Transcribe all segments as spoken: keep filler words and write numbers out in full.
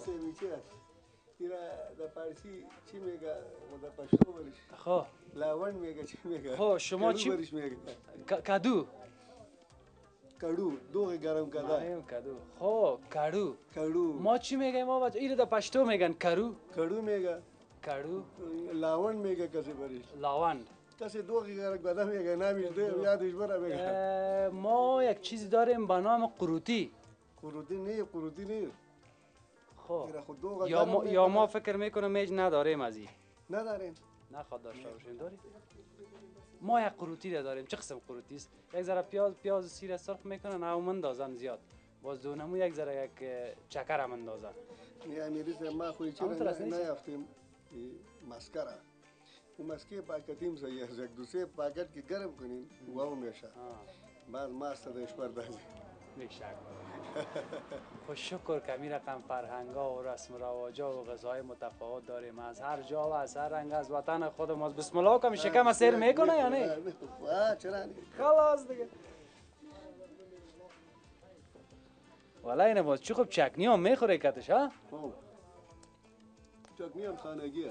سیمیچه است. اینا در فارسی چی میگه و در پشتو برش؟ خب لاون میگه چی میگه؟ خب شما کدو چی؟ برش میگه. ک- کدو کدو دوغ گرم کده. مایم کدو خب کدو کدو ما چی میگیم ما بچه اینو در پشتو میگن کرو کدو میگه. کدو لاون میگه کسی برش. لاوند کسی دوغ گرم کده میگه نمیش ده یادش بره میگه. اه، ما یک چیزی داریم به نام قروتی قروتی نه قروتی نه. خب اینا خود دوغ یا گرم ما یا ما میکنه. فکر میکنم میج نداریم از این نداریم. نه خود داشته باشیم داریم ما یک قروتی را داریم چه قسم قروتی است یک ذره پیاز پیاز سیر سرخ میکنن او مندازن زیاد باز دونمو یک ذره یک اه، چکر هم اندازن نه امیریز ما خوی چرا همونطور است، نیست؟ نیافتیم مسکره اون مسکه پاکتیم سه یک دو سه پاکت که گرم کنین و اون میشه بعد ماست داشت پردازی میشه خب شکر که می رقم فرهنگا و رسم و رواجا و غذای متفاوت داریم از هر جا و از هر رنگ از وطن خودم از بسم الله کم شکم سیر میکنه یا نه واه چرا نه خلاص دیگه والا اینه باز چی خوب چکنی هم میخوره کتش ها خب چکنی هم خانگیه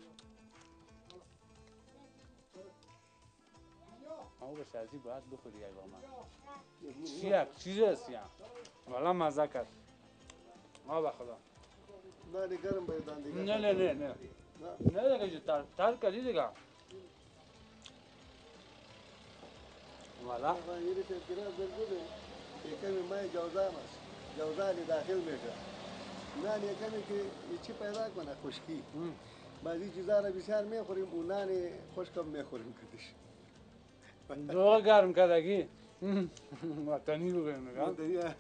اما به شرطی باید بخوری یک آمد چی یک چیز است یا والا مزه کرد ما بخدا نه دیگه گرم بایدان دیگه نه نه نه نه نه دیگه جو تر تر کردی دیگه والا امیریز کنار برگوده یکمی مای جوزه است جوزه لی داخل میشه نان یکمی که چی پیدا کنه خشکی بعضی چیزا را بسیار میخوریم اون نان خشکم میخوریم کدش دو گرم کردگی وطنی بگویم نگم دریا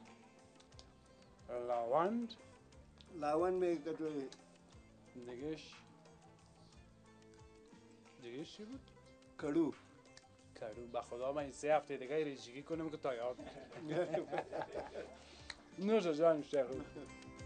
لاوند لاون میگه توی دیگهش دیگهش چی بود؟ کدو کدو به خدا من این سه هفته دیگه ریشگی کنم که تا یاد نوش جان شیخ